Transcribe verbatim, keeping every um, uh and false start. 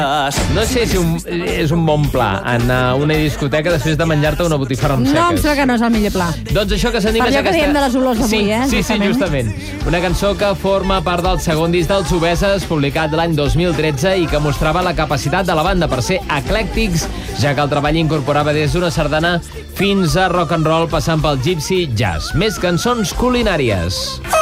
No sé si un, és un bon pla anar a una discoteca després de menjar-te una botifarra amb seques. No, em sembla que no és el millor pla. Doncs això que s'anima... Per allò que dèiem de les olors d'avui, sí, eh? Sí, sí, justament. Una cançó que forma part del segon disc dels Obeses, publicat l'any dos mil tretze i que mostrava la capacitat de la banda per ser eclèctics, ja que el treball incorporava des d'una sardana fins a rock and roll passant pel gypsy jazz. Més cançons culinàries.